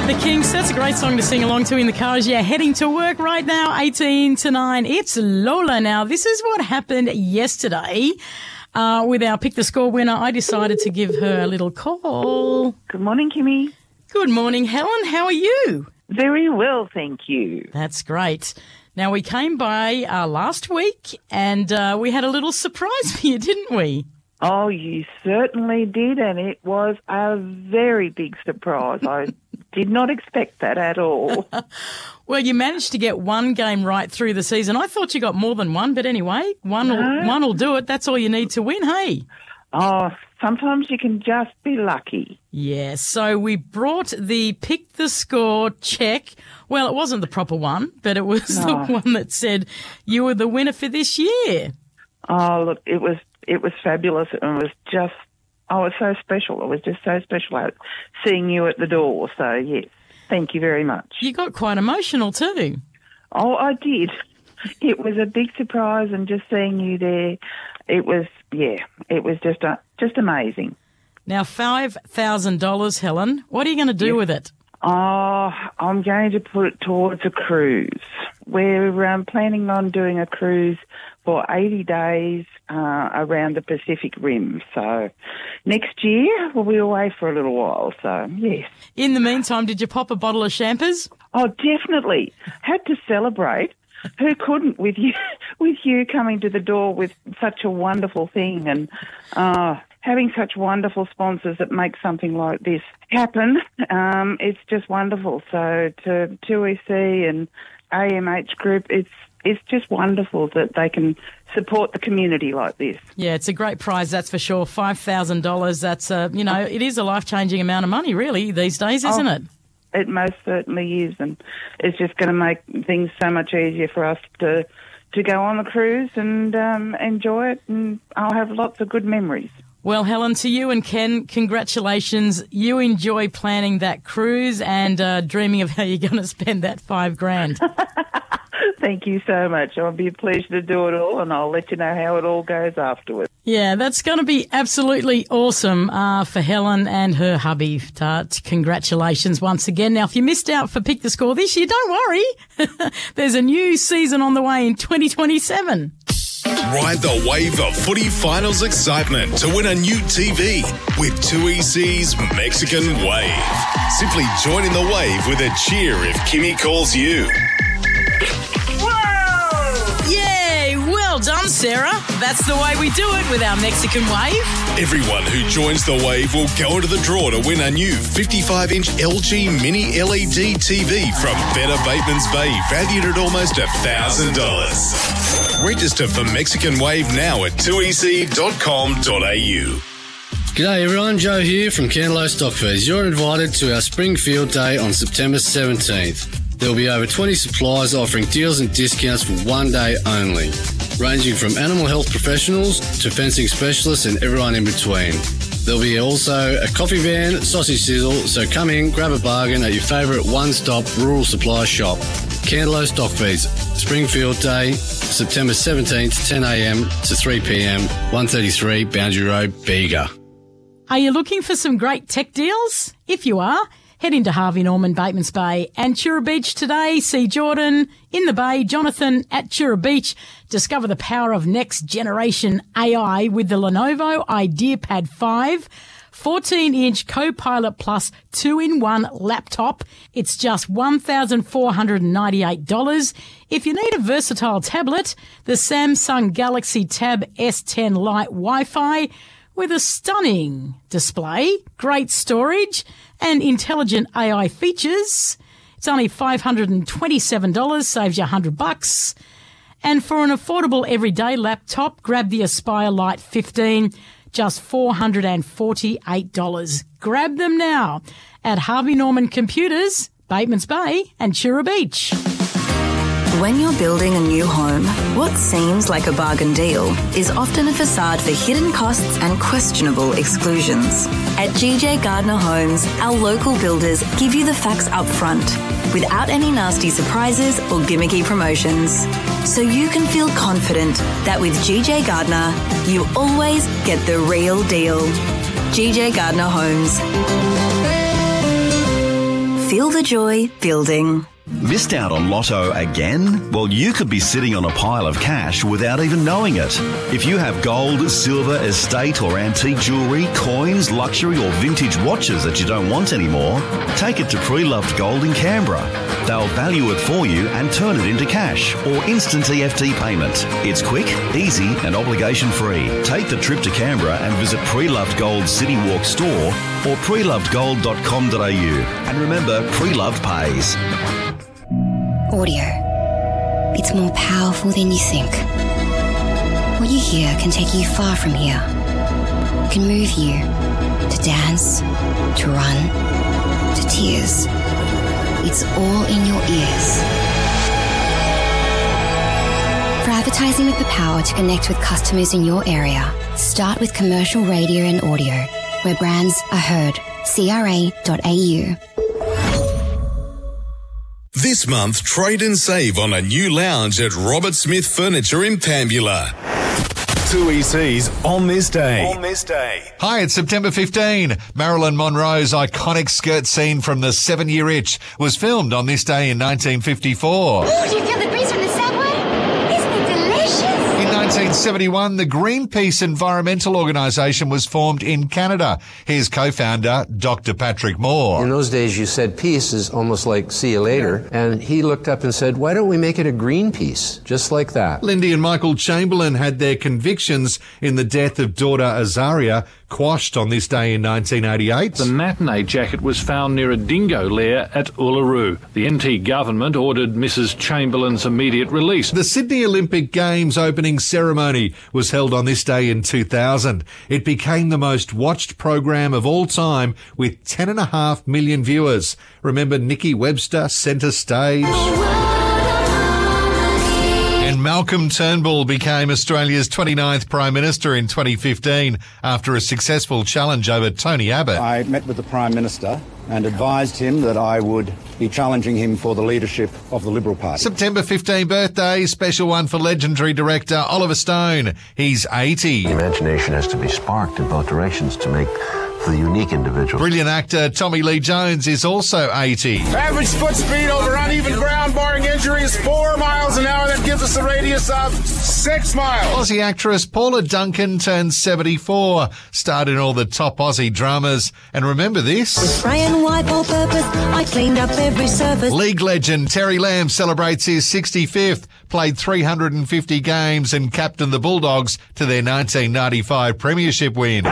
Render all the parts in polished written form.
The Kinks, that's a great song to sing along to in the car as you're heading to work right now, 18 to 9. It's Lola now. This is what happened yesterday with our Pick the Score winner. I decided to give her a little call. Good morning, Kimmy. Good morning, Helen. How are you? Very well, thank you. That's great. Now, we came by last week and we had a little surprise for you, didn't we? Oh, you certainly did, and it was a very big surprise. I did not expect that at all. Well, you managed to get one game right through the season. I thought you got more than one, but anyway, one will do it. That's all you need to win, hey? Oh, sometimes you can just be lucky. Yeah, so we brought the Pick the Score check. Well, it wasn't the proper one, but it was the one that said you were the winner for this year. Oh, look, it was fabulous. It was just, it was so special. It was just so special seeing you at the door. So, yes, thank you very much. You got quite emotional too. Oh, I did. It was a big surprise, and just seeing you there, it was just amazing. Now, $5,000, Helen. What are you going to do with it? Oh, I'm going to put it towards a cruise. We're planning on doing a cruise for 80 days around the Pacific Rim. So next year we'll be away for a little while. So, yes. In the meantime, did you pop a bottle of champers? Oh, definitely. Had to celebrate. Who couldn't with you coming to the door with such a wonderful thing, and having such wonderful sponsors that make something like this happen. It's just wonderful. So to 2EC and AMH Group, it's just wonderful that they can support the community like this. Yeah, it's a great prize, that's for sure. $5,000. That's it is a life-changing amount of money, really, these days, isn't it? It most certainly is, and it's just going to make things so much easier for us to go on the cruise and enjoy it, and I'll have lots of good memories. Well, Helen, to you and Ken, congratulations. You enjoy planning that cruise and dreaming of how you're going to spend that $5,000. Thank you so much. It'll be a pleasure to do it all, and I'll let you know how it all goes afterwards. Yeah, that's going to be absolutely awesome for Helen and her hubby. Congratulations once again. Now, if you missed out for Pick the Score this year, don't worry. There's a new season on the way in 2027. Ride the wave of footy finals excitement to win a new TV with 2EC's Mexican Wave. Simply join in the wave with a cheer if Kimmy calls you. Yay! Well done, Sarah. That's the way we do it with our Mexican Wave. Everyone who joins the wave will go into the draw to win a new 55-inch LG Mini LED TV from Better Bateman's Bay, valued at almost $1,000. Register for Mexican Wave now at 2ec.com.au. G'day everyone, Joe here from Candelo Stockfeeds. You're invited to our Spring Field Day on September 17th. There will be over 20 suppliers offering deals and discounts for one day only, ranging from animal health professionals to fencing specialists and everyone in between. There'll be also a coffee van, sausage sizzle, so come in, grab a bargain at your favourite one-stop rural supply shop. Candelo Stockfeeds, Springfield Day, September 17th, 10 a.m. to 3 p.m, 133 Boundary Road, Bega. Are you looking for some great tech deals? If you are, head into Harvey Norman, Batemans Bay and Chura Beach today. See Jordan in the Bay, Jonathan at Chura Beach. Discover the power of next generation AI with the Lenovo IdeaPad 5. 14-inch Copilot Plus 2-in-1 laptop. It's just $1,498. If you need a versatile tablet, the Samsung Galaxy Tab S10 Lite Wi-Fi with a stunning display, great storage, and intelligent AI features. It's only $527, saves you $100. And for an affordable everyday laptop, grab the Aspire Lite 15, just $448. Grab them now at Harvey Norman Computers, Batemans Bay and Chura Beach. When you're building a new home, what seems like a bargain deal is often a facade for hidden costs and questionable exclusions. At GJ Gardner Homes, our local builders give you the facts up front, without any nasty surprises or gimmicky promotions. So you can feel confident that with GJ Gardner, you always get the real deal. GJ Gardner Homes. Feel the joy building. Missed out on Lotto again? Well, you could be sitting on a pile of cash without even knowing it. If you have gold, silver, estate or antique jewellery, coins, luxury or vintage watches that you don't want anymore, take it to Pre-Loved Gold in Canberra. They'll value it for you and turn it into cash or instant EFT payment. It's quick, easy and obligation free. Take the trip to Canberra and visit Pre-Loved Gold City Walk store or prelovedgold.com.au. And remember, Pre-Loved pays. Audio. It's more powerful than you think. What you hear can take you far from here. Can move you to dance, to run, to tears. It's all in your ears. For advertising with the power to connect with customers in your area, start with commercial radio and audio, where brands are heard. CRA.au. This month, trade and save on a new lounge at Robert Smith Furniture in Pambula. 2EC's On This Day. Hi, it's September 15. Marilyn Monroe's iconic skirt scene from The 7-Year Itch was filmed on this day in 1954. Ooh, do you feel the breeze from the subway? Isn't it delicious? In 1971, the Greenpeace Environmental Organisation was formed in Canada. Here's co-founder Dr. Patrick Moore. In those days, you said peace is almost like see you later. And he looked up and said, why don't we make it a green peace? Just like that. Lindy and Michael Chamberlain had their convictions in the death of daughter Azaria quashed on this day in 1988. The matinee jacket was found near a dingo lair at Uluru. The NT government ordered Mrs. Chamberlain's immediate release. The Sydney Olympic Games opening ceremony was held on this day in 2000. It became the most watched program of all time with 10.5 million viewers. Remember Nikki Webster centre stage? And Malcolm Turnbull became Australia's 29th Prime Minister in 2015 after a successful challenge over Tony Abbott. I met with the Prime Minister and advised him that I would be challenging him for the leadership of the Liberal Party. September 15 birthday, special one for legendary director Oliver Stone. He's 80. The imagination has to be sparked in both directions to make the unique individual. Brilliant actor Tommy Lee Jones is also 80. Average foot speed over uneven ground barring injury is 4 miles an hour. That gives us a radius of 6 miles. Aussie actress Paula Duncan turns 74, starred in all the top Aussie dramas. And remember this? With spray and wipe all purpose, I cleaned up every surface. League legend Terry Lamb celebrates his 65th, played 350 games and captained the Bulldogs to their 1995 premiership win.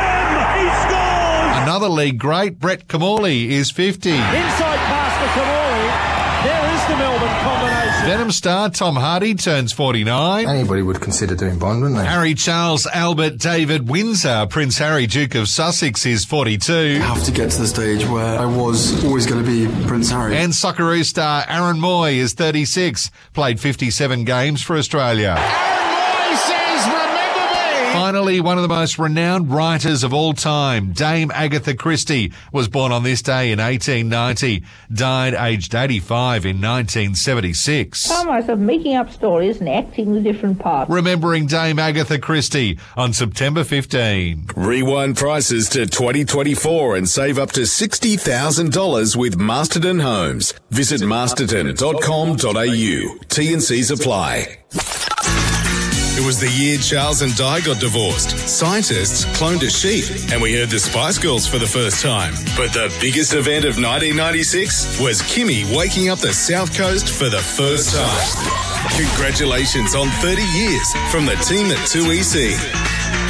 Another league great, Brett Kamali, is 50. Inside pass for Kamali. There is the Melbourne combination. Venom star Tom Hardy turns 49. Anybody would consider doing Bond, wouldn't they? Harry Charles Albert David Windsor, Prince Harry, Duke of Sussex, is 42. I have to get to the stage where I was always going to be Prince Harry. And Socceroo star Aaron Moy is 36, played 57 games for Australia. Aaron Moy says, remember me. Finally, one of the most renowned writers of all time, Dame Agatha Christie, was born on this day in 1890, died aged 85 in 1976. Found myself making up stories and acting the different parts. Remembering Dame Agatha Christie on September 15. Rewind prices to 2024 and save up to $60,000 with Masterton Homes. Visit masterton.com.au. T&Cs apply. It was the year Charles and Di got divorced. Scientists cloned a sheep, and we heard the Spice Girls for the first time. But the biggest event of 1996 was Kimmy waking up the South Coast for the first time. Congratulations on 30 years from the team at 2EC.